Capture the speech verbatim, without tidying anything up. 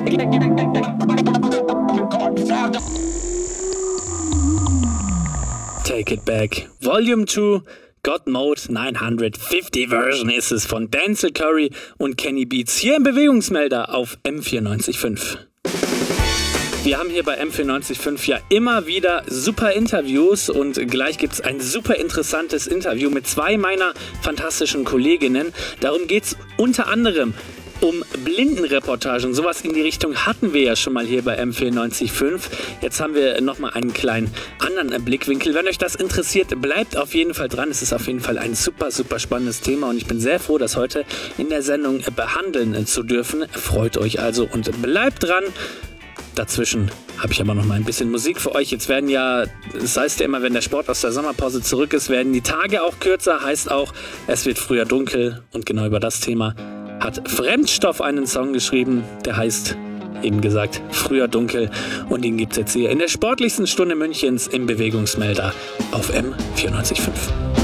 Take It Back, Volume zwei, God Mode neunhundertfünfzig Version ist es von Denzel Curry und Kenny Beats hier im Bewegungsmelder auf M vierundneunzig Komma fünf. Wir haben hier bei M vierundneunzig Komma fünf ja immer wieder super Interviews und gleich gibt es ein super interessantes Interview mit zwei meiner fantastischen Kolleginnen. Darum geht es unter anderem um Blindenreportagen. Sowas in die Richtung hatten wir ja schon mal hier bei M vierundneunzig Komma fünf. Jetzt haben wir nochmal einen kleinen anderen Blickwinkel. Wenn euch das interessiert, bleibt auf jeden Fall dran. Es ist auf jeden Fall ein super, super spannendes Thema und ich bin sehr froh, das heute in der Sendung behandeln zu dürfen. Freut euch also und bleibt dran. Dazwischen habe ich aber noch mal ein bisschen Musik für euch. Jetzt werden ja, das heißt ja immer, wenn der Sport aus der Sommerpause zurück ist, werden die Tage auch kürzer. Heißt auch, es wird früher dunkel. Und genau über das Thema hat Fremdstoff einen Song geschrieben, der heißt, eben gesagt, Früher dunkel. Und den gibt es jetzt hier in der sportlichsten Stunde Münchens im Bewegungsmelder auf M vierundneunzig Komma fünf.